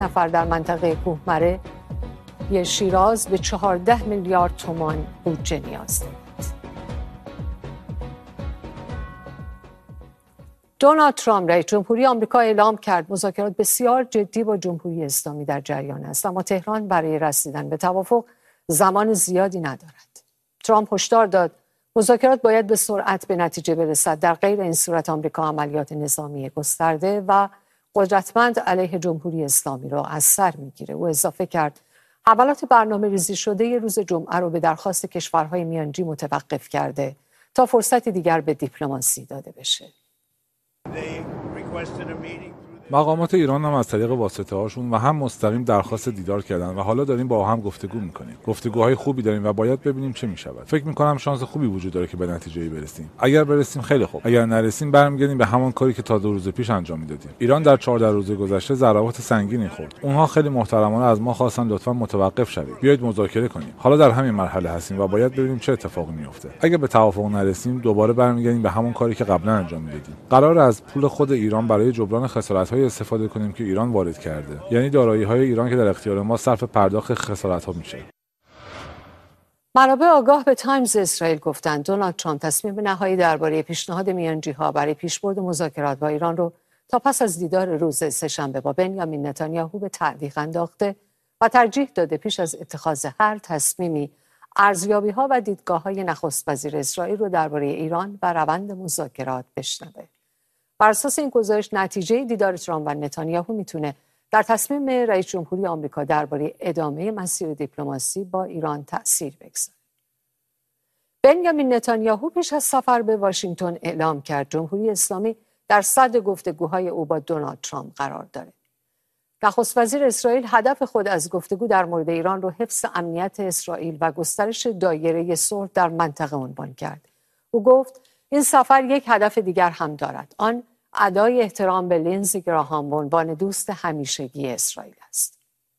نفر در منطقه کوهمره شیراز به 14 میلیارد تومان بودجه نیاز دارد. دونالد ترامپ رئیس جمهوری آمریکا اعلام کرد مذاکرات بسیار جدی با جمهوری اسلامی در جریان است، اما تهران برای رسیدن به توافق زمان زیادی ندارد. ترامپ هشدار داد مذاکرات باید به سرعت به نتیجه برسد، در غیر این صورت آمریکا عملیات نظامی گسترده و قدرتمند علیه جمهوری اسلامی را از سر میگیره. او اضافه کرد حملات برنامه‌ریزی شده روز جمعه رو به درخواست کشورهای میانجی متوقف کرده تا فرصت دیگر به دیپلماسی داده بشه. مقامات ایران هم از طریق واسطه‌هاشون و هم مستقیم درخواست دیدار کردن و حالا داریم با هم گفتگو می‌کنیم. گفتگوهای خوبی داریم و باید ببینیم چه می‌شود. فکر می‌کنم شانس خوبی وجود داره که به نتیجه‌ای برسیم. اگر برسیم خیلی خوب. اگر نرسیم برمیگردیم به همان کاری که تا 2 روز پیش انجام میدادیم. ایران در 14 روز گذشته ضربات سنگینی خورد. اونها خیلی محترمانه از ما خواستن لطفاً متوقف شوید. بیایید مذاکره کنیم. حالا در همین مرحله هستیم و باید ببینیم چه اتفاقی میفته. اگر به توافق نرسیم دوباره برمیگردیم به همون کاری که قبلا انجام میدادیم. قرار از پول خود ایران برای جبران خسارت‌های استفاده کنیم که ایران وارد کرده، یعنی دارایی‌های ایران که در اختیار ما صرف پرداخت خسارت‌ها میشه. منابع آگاه به تایمز اسرائیل گفتند دونالد ترامپ تصمیم نهایی درباره پیشنهاد میانجی‌ها برای پیشبرد مذاکرات با ایران رو تا پس از دیدار روز سه‌شنبه با بنیامین نتانیاهو به تعویق انداخته و ترجیح داده پیش از اتخاذ هر تصمیمی ارزیابی‌ها و دیدگاه‌های نخست وزیر اسرائیل رو درباره ایران و روند مذاکرات بشنوه. بر اساس این گزارش نتیجه دیدار ترامپ و نتانیاهو میتونه در تصمیم رئیس جمهوری آمریکا درباره ادامه مسیر دیپلماسی با ایران تأثیر بگذاره. بنیامین نتانیاهو پیش از سفر به واشنگتن اعلام کرد جمهوری اسلامی در صدر گفتگوهای او با دونالد ترامپ قرار داره. نخست وزیر اسرائیل هدف خود از گفتگو در مورد ایران رو حفظ امنیت اسرائیل و گسترش دایره صلح در منطقه عنوان کرد. او گفت این سفر یک هدف دیگر هم دارد، آن ادای احترام به لینزی گراهام به عنوان دوست همیشگی اسرائیل است.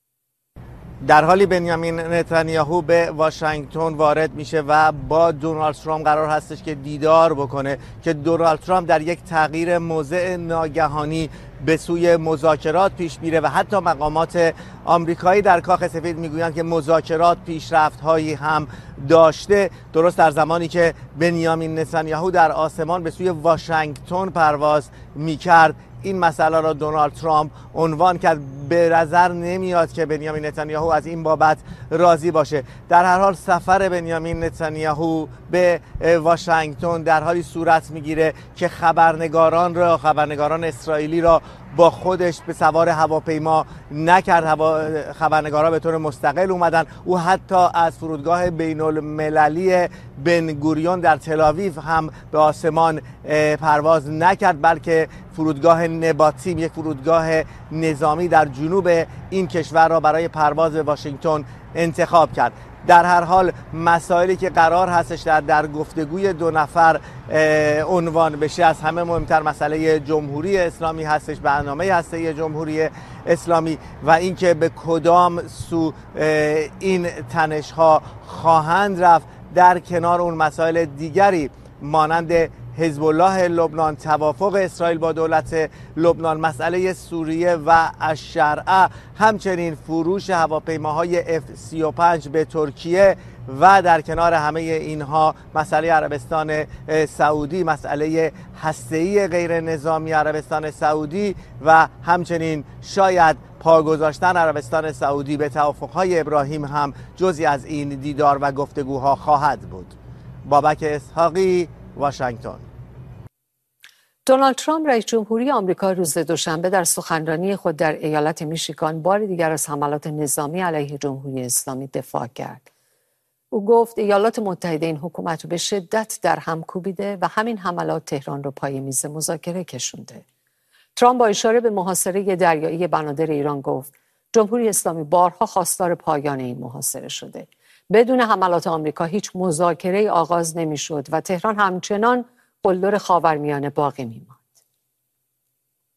در حالی بنیامین نتانیاهو به واشنگتن وارد میشه و با دونالد ترامپ قرار هستش که دیدار بکنه که دونالد ترامپ در یک تغییر موضع ناگهانی به سوی مذاکرات پیش میره و حتی مقامات آمریکایی در کاخ سفید میگویند که مذاکرات پیشرفت‌هایی هم داشته، درست در زمانی که بنیامین نتانیاهو در آسمان به سوی واشنگتن پرواز میکرد. این مسئله را دونالد ترامپ عنوان کرد. به نظر نمیاد که بنیامین نتانیاهو از این بابت راضی باشه. در هر حال سفر بنیامین نتانیاهو به واشنگتن در حالی صورت میگیره که خبرنگاران اسرائیلی را با خودش به سوار هواپیما نکرد. خبرنگارا به طور مستقل اومدن. او حتی از فرودگاه بین المللی بن گوریون در تل‌آویو هم به آسمان پرواز نکرد، بلکه فرودگاه نباتیم، یک فرودگاه نظامی در جنوب این کشور را برای پرواز به واشنگتن انتخاب کرد. در هر حال مسائلی که قرار هستش در گفتگوی دو نفر عنوان بشه، از همه مهمتر مسئله جمهوری اسلامی هستش، برنامه هسته جمهوری اسلامی و اینکه به کدام سو این تنش‌ها خواهند رفت، در کنار اون مسائل دیگری مانند حزب الله لبنان، توافق اسرائیل با دولت لبنان، مسئله سوریه و الشرعه، همچنین فروش هواپیماهای F-35 به ترکیه و در کنار همه اینها مسئله عربستان سعودی، مسئله هسته‌ای غیر نظامی عربستان سعودی و همچنین شاید پا گذاشتن عربستان سعودی به توافق‌های ابراهیم هم جزئی از این دیدار و گفتگوها خواهد بود. بابک اسحاقی، واشنگتن. دونالد ترامپ رئیس جمهوری آمریکا روز دوشنبه در سخنرانی خود در ایالت میشیگان بار دیگر از حملات نظامی علیه جمهوری اسلامی دفاع کرد. او گفت ایالات متحده این حکومت رو به شدت در هم کوبیده و همین حملات تهران رو پای میز مذاکره کشونده. ترامپ با اشاره به محاصره دریایی بنادر ایران گفت جمهوری اسلامی بارها خواستار پایان این محاصره شده. بدون حملات آمریکا هیچ مذاکره آغاز نمیشد و تهران همچنان قلدر خاورمیانه باقی میماند.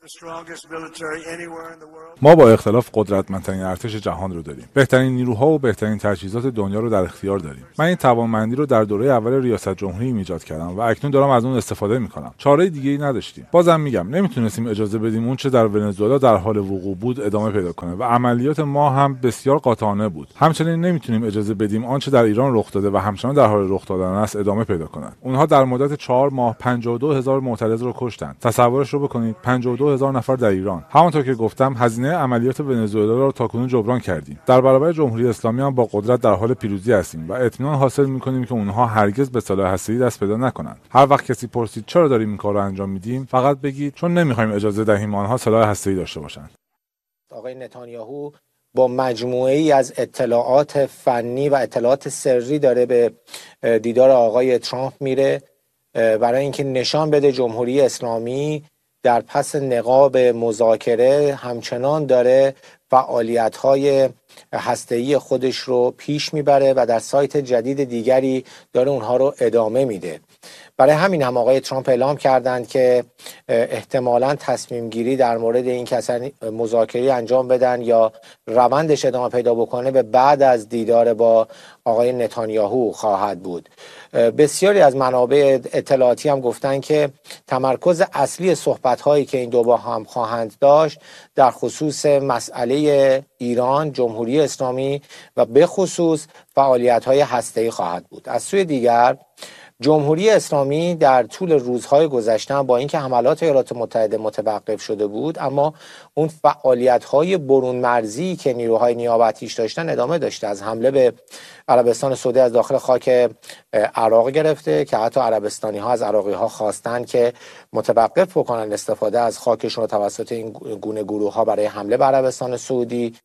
ما با اختلاف قدرتمندترین ارتش جهان رو داریم. بهترین نیروها و بهترین تجهیزات دنیا رو در اختیار داریم. من این توانمندی رو در دوره اول ریاست جمهوری ایجاد کردم و اکنون دارم از اون استفاده میکنم. چاره دیگه‌ای نداشتیم. بازم میگم نمیتونستیم اجازه بدیم اون چه در ونزوئلا در حال وقوع بود ادامه پیدا کنه و عملیات ما هم بسیار قاطعانه بود. همچنین نمیتونیم اجازه بدیم آنچه در ایران رخ داده و همچنان در حال رخ دادن است ادامه پیدا کند. اونها در مدت 4 ماه 52000 معترض رو کشتند. تصورش رو بکنید، 52000 نفر در ایران. همونطور که گفتم هزینه عملیات ونزوئلا رو تاکنون جبران کردیم. در برابر جمهوری اسلامی هم با قدرت در حال پیروزی هستیم و اطمینان حاصل می‌کنیم که اونها هرگز به سلاح هسته‌ای دست پیدا نکنند. هر وقت کسی پرسید چرا داریم این کار رو انجام میدیم، فقط بگید چون نمی‌خوایم اجازه دهیم آنها سلاح هسته‌ای داشته باشند. آقای نتانیاهو با مجموعه‌ای از اطلاعات فنی و اطلاعات سری داره به دیدار آقای ترامپ میره برای اینکه نشان بده جمهوری اسلامی در پس نقاب مذاکره همچنان داره فعالیت‌های هسته‌ای خودش رو پیش میبره و در سایت جدید دیگری داره اونها رو ادامه میده. برای همین هم آقای ترامپ اعلام کردند که احتمالاً تصمیم گیری در مورد این که اصلا مذاکره انجام بدن یا روندش ادامه پیدا بکنه به بعد از دیدار با آقای نتانیاهو خواهد بود. بسیاری از منابع اطلاعاتی هم گفتن که تمرکز اصلی صحبت‌هایی که این دو با هم خواهند داشت در خصوص مسئله ایران، جمهوری اسلامی و به خصوص فعالیت‌های هسته‌ای خواهد بود. از سوی دیگر جمهوری اسلامی در طول روزهای گذشته با اینکه حملات ایالات متحده متوقف شده بود، اما اون فعالیت‌های برون مرزی که نیروهای نیابتیش داشتن ادامه داشته. از حمله به عربستان سعودی از داخل خاک عراق گرفته که حتی عربستانی‌ها از عراقی‌ها خواستن که متوقف بکنن استفاده از خاکشون رو توسط این گونه گروه‌ها برای حمله به عربستان سعودی.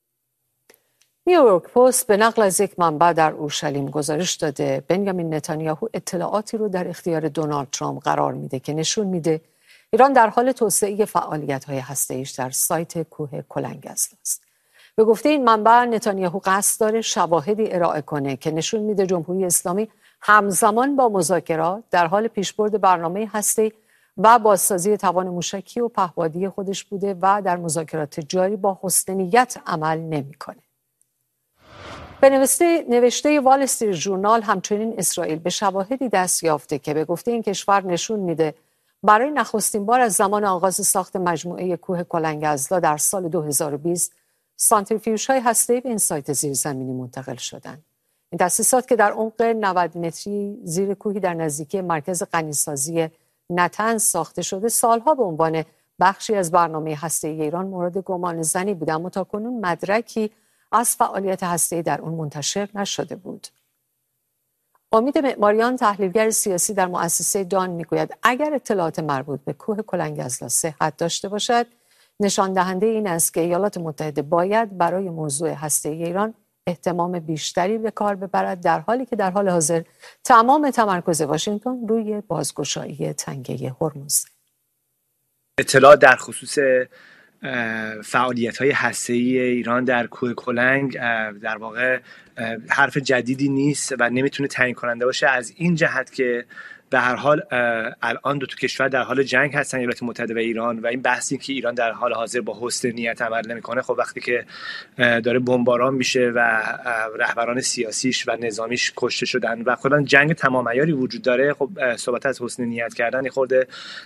نیویورک پست به نقل از یک منبع در اورشلیم گزارش داده بنیامین نتانیاهو اطلاعاتی رو در اختیار دونالد ترامپ قرار میده که نشون میده ایران در حال توسعه فعالیت‌های هسته‌ایش در سایت کوه کلنگ‌از است. به گفته این منبع نتانیاهو قصد داره شواهدی ارائه کنه که نشون میده جمهوری اسلامی همزمان با مذاکرات در حال پیشبرد برنامه هسته‌ای و بازسازی توان موشکی و پهپادی خودش بوده و در مذاکرات جاری با حسن نیت عمل نمی‌کنه. به نوشته وال استریت ژورنال همچنین اسرائیل به شواهدی دست یافته که به گفته این کشور نشون میده برای نخستین بار از زمان آغاز ساخت مجموعه کوه کلنگ‌ازلا در سال 2020 سانتریفیوژهای هسته‌ای به این سایت زیرزمینی منتقل شدند. این تأسیسات که در عمق 90 متری زیر کوهی در نزدیکی مرکز غنیسازی نتنز ساخته شده سالها به عنوان بخشی از برنامه هسته‌ای ایران مورد گمان زنی بود، اما تاکنون مدرکی از فعالیت هسته‌ای در اون منتشر نشده بود. امید معماریان تحلیلگر سیاسی در مؤسسه دان میگوید اگر اطلاعات مربوط به کوه کلنگ‌ازلا صحت داشته باشد نشان دهنده این است که ایالات متحده باید برای موضوع هسته‌ای ایران اهتمام بیشتری به کار ببرد، در حالی که در حال حاضر تمام تمرکز واشنگتن روی بازگشایی تنگه هرمز. اطلاع در خصوص فعالیت‌های هسته‌ای ایران در کوه کلنگ در واقع حرف جدیدی نیست و نمیتونه تعیین کننده باشه، از این جهت که به هر حال الان دو تا کشور در حال جنگ هستن، ایالات متحده و ایران، و این بحثی که ایران در حال حاضر با حسن نیت عمل نمیکنه، خب وقتی که داره بمباران میشه و رهبران سیاسیش و نظامیش کشته شدن و کلا جنگ تمام عیاری وجود داره، خب صحبت از حسن نیت کردن خورده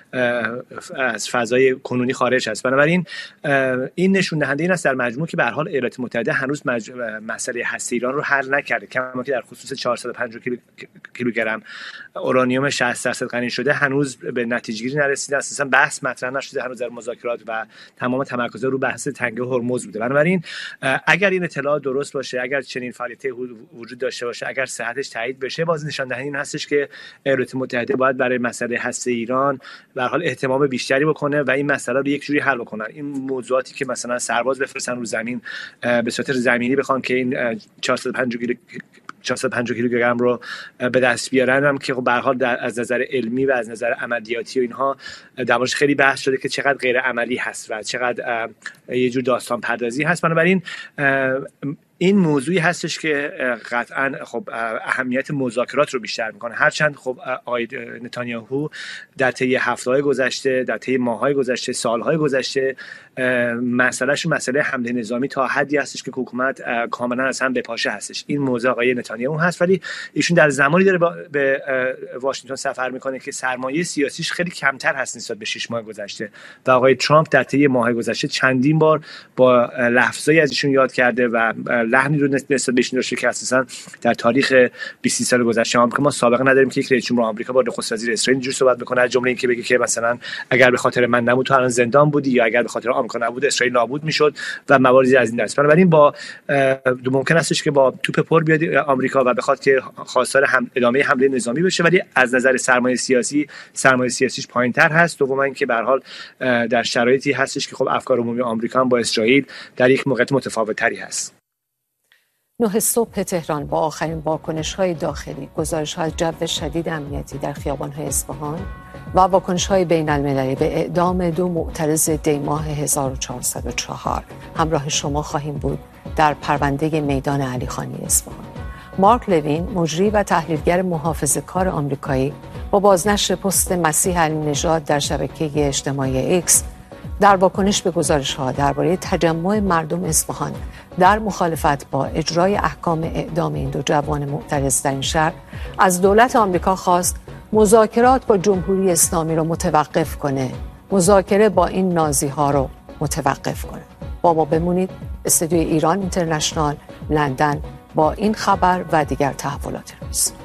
از فضای کنونی خارج هست. بنابراین این نشون دهنده این است در مجموع که به هر حال ایالات متحده هنوز مسئله هسته ایران رو حل نکرده، کما که در خصوص 450 کیلوگرم اورانیوم 60% غنی شده هنوز به نتیجه گیری نرسیده، اساسا بحث مطرح نشده هنوز در مذاکرات و تمام تمرکز رو بحث تنگه هرمز بوده. بنابراین اگر این اطلاع درست باشه، اگر چنین فعالیتی وجود داشته باشه، اگر صحتش تایید بشه، باز نشان دهنده این هستش که ایالات متحده باید برای مسئله هسته ایران به هر حال اهتمام بیشتری بکنه و این مسئله رو یک جوری حل بکنن. این موضوعاتی که مثلا سرباز بفرستن رو زمین به صورت زمینی بخوان که این 450 کیلوگرم رو به دست بیارن، هم که خب به هر حال از نظر علمی و از نظر عملیاتی و اینها دربارش خیلی بحث شده که چقدر غیر عملی هست و چقدر یه جور داستان پردازی هست. بنابراین این موضوعی هستش که قطعا خب اهمیت مذاکرات رو بیشتر میکنه. هرچند خب آقای نتانیاهو در طی هفته‌های گذشته، در طی ماه‌های گذشته، سال‌های گذشته مسئله حمله نظامی تا حدی هستش که حکومت کاملا از هم بپاشه هستش. این موضوع آقای نتانیاهو هست، ولی ایشون در زمانی داره به واشنگتن سفر میکنه که سرمایه سیاسیش خیلی کمتر هست نسبت به 6 ماه گذشته و آقای ترامپ در طی ماه‌های گذشته چندین بار با لفظایی از ایشون یاد کرده و لحنی رو نسبت بهشون داشته که اساسا در تاریخ 20 سال گذشته آمریکا ما سابقه نداریم که یک رئیس جمهور آمریکا با نخست وزیر اسرائیل اینجوری صحبت بکنه، از جمله اینکه بگه که مثلا اگر به خاطر من نبود تو الان زندان بودی، یا اگر به خاطر آمریکا نبود اسرائیل نابود میشد و مواردی از این دست. بنابراین با ممکن استش که با توپ پر بیاد آمریکا و بخواد که خواستار ادامه حمله نظامی بشه، ولی از نظر سرمایه سیاسیش پایین‌تر هست. دوما اینکه به هر حال در شرایطی هستش که خب افکار عمومی آمریکا هم با اسرائیل در یک موقعیت متفاوت‌تری هست. 9 صبح تهران با آخرین واکنش‌های داخلی، گزارش‌ها از جو شدید امنیتی در خیابان‌های اصفهان و واکنش‌های بین‌المللی به اعدام 2 معترض دی‌ماه 1404 همراه شما خواهیم بود در پرونده میدان علیخانی اصفهان. مارک لوین، مجری و تحلیلگر محافظه‌کار آمریکایی، با بازنشر پست مسیح علی‌نژاد در شبکه اجتماعی ایکس در واکنش به گزارش‌ها درباره تجمع مردم اصفهان در مخالفت با اجرای احکام اعدام این 2 جوان معترض در این شهر از دولت آمریکا خواست مذاکرات با جمهوری اسلامی رو متوقف کنه، مذاکره با این نازی‌ها رو متوقف کنه. با ما بمونید. استودیوی ایران اینترنشنال، لندن با این خبر و دیگر تحولات روز.